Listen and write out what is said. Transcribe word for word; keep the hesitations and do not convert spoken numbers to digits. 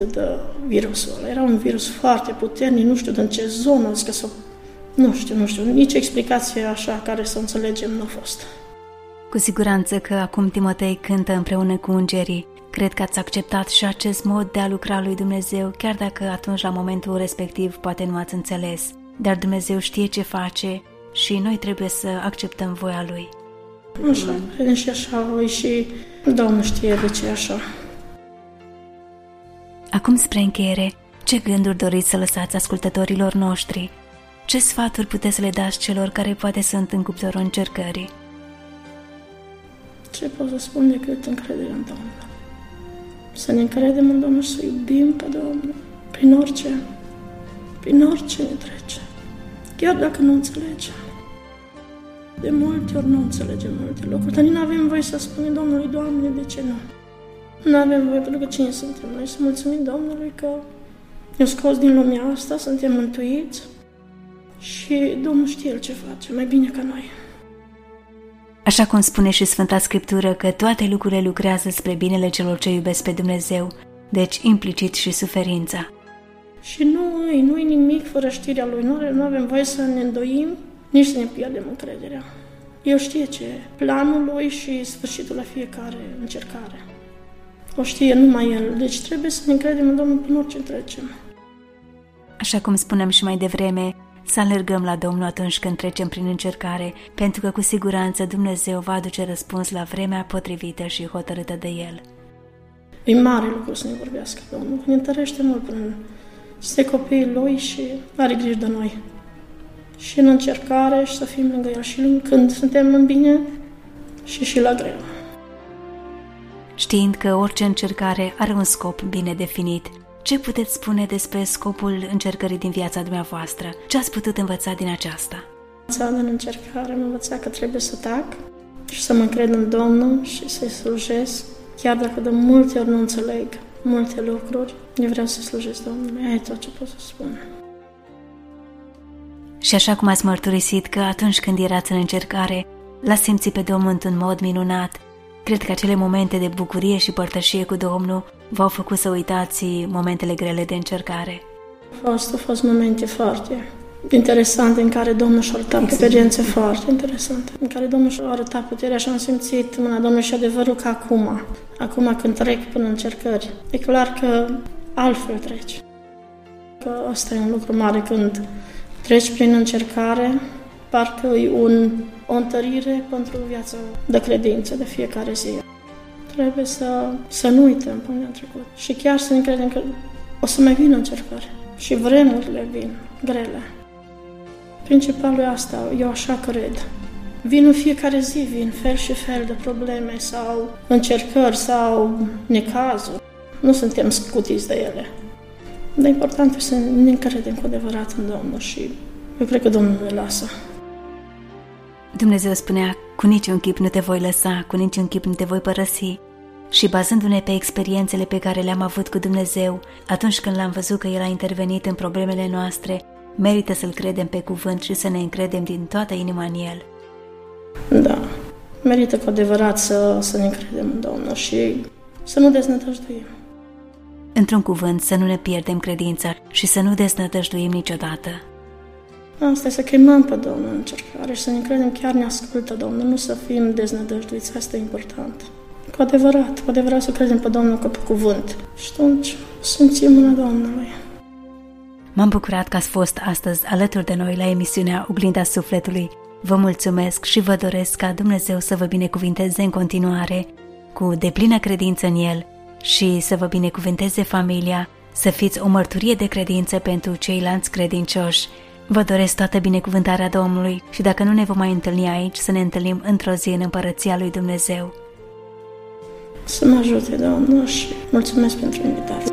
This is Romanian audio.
de virusul ăla. Era un virus foarte puternic, nu știu din ce zonă, că s-o... nu știu, nu știu, nici explicație așa care să înțelegem nu a fost. Cu siguranță că acum Timotei cântă împreună cu îngerii. Cred că ați acceptat și acest mod de a lucra lui Dumnezeu, chiar dacă atunci, la momentul respectiv, poate nu ați înțeles. Dar Dumnezeu știe ce face și noi trebuie să acceptăm voia Lui. Așa, credem și așa voi și Domnul știe de ce așa. Acum, spre încheiere, ce gânduri doriți să lăsați ascultătorilor noștri? Ce sfaturi puteți să le dați celor care poate sunt în cuptorul încercării? Ce pot să spun decât încredere în Domnul? Să ne încredem în Domnul și să iubim pe Domnul prin orice, prin orice ne trece. Chiar dacă nu înțelegem. De multe ori nu înțelegem multe lucruri, dar nu avem voie să spunem Domnului, Doamne, de ce nu? Nu avem voie, pentru că cine suntem noi? Să mulțumim Domnului că ne-a scos din lumea asta, suntem mântuiți și Domnul știe El ce face, mai bine ca noi. Așa cum spune și Sfânta Scriptură că toate lucrurile lucrează spre binele celor ce iubesc pe Dumnezeu, deci implicit și suferința. Și nu, nu-i nimic fără știrea Lui, nu, nu avem voie să ne îndoim, nici să ne pierdem încrederea. El știe ce e planul Lui și sfârșitul la fiecare încercare. O știe numai El, deci trebuie să ne încredem în Domnul prin orice trecem. Așa cum spuneam și mai devreme, să alergăm la Domnul atunci când trecem prin încercare, pentru că cu siguranță Dumnezeu va aduce răspuns la vremea potrivită și hotărâtă de El. E mare lucru să ne vorbească Domnul, că ne întărește mult prin să copiii Lui și are grijă de noi. Și în încercare și să fim lângă El și când suntem în bine și și la greu. Știind că orice încercare are un scop bine definit, ce puteți spune despre scopul încercării din viața dumneavoastră? Ce ați putut învăța din aceasta? Învățat din încercare, am învățat că trebuie să tac și să mă încred în Domnul și să-i slujesc. Chiar dacă de multe ori nu înțeleg multe lucruri, eu vreau să slujesc Domnului. Aia e tot ce pot să spun. Și așa cum ați mărturisit că atunci când erați în încercare, l-ați simțit pe Domnul într-un mod minunat, cred că acele momente de bucurie și părtășie cu Domnul v-au făcut să uitați momentele grele de încercare. Au fost, au fost momente foarte interesante în care Domnul și-a arătat experiențe foarte interesante, în care Domnul și-a arătat puterea și am simțit mâna Domnului și adevărul că acum, acum când trec până încercări, e clar că altfel treci. Că asta e un lucru mare când treci prin încercare, parcă e un, o întărire pentru viața de credință de fiecare zi. Trebuie să, să nu uităm până în trecut și chiar să ne credem că o să mai vină încercări și vremurile vin grele. Principalul e asta, eu așa cred. Vin în fiecare zi, vin fel și fel de probleme sau încercări sau necazuri. Nu suntem scutiți de ele. Dar important e să ne încredem cu adevărat în Domnul și eu cred că Domnul ne lasă. Dumnezeu spunea, cu niciun chip nu te voi lăsa, cu niciun chip nu te voi părăsi. Și bazându-ne pe experiențele pe care le-am avut cu Dumnezeu, atunci când l-am văzut că El a intervenit în problemele noastre, merită să-L credem pe cuvânt și să ne încredem din toată inima în El. Da, merită cu adevărat să, să ne încredem în Domnul și să nu deznădăjduim. Într-un cuvânt, să nu ne pierdem credința și să nu deznădăjduim niciodată. Asta e să chemăm pe Domnul în încercare și să ne încredem chiar ne ascultă Domnul, nu să fim deznădăjduiți, asta e important. Cu adevărat, cu adevărat să credem pe Domnul ca pe cuvânt. Și atunci simțim mâna Domnului. M-am bucurat că ați fost astăzi alături de noi la emisiunea Oglinda Sufletului. Vă mulțumesc și vă doresc ca Dumnezeu să vă binecuvinteze în continuare cu deplină credință în El și să vă binecuvinteze familia, să fiți o mărturie de credință pentru ceilalți credincioși. Vă doresc toată binecuvântarea Domnului și dacă nu ne vom mai întâlni aici, să ne întâlnim într-o zi în Împărăția lui Dumnezeu. Să mă ajute, Domnul, și mulțumesc pentru invitație.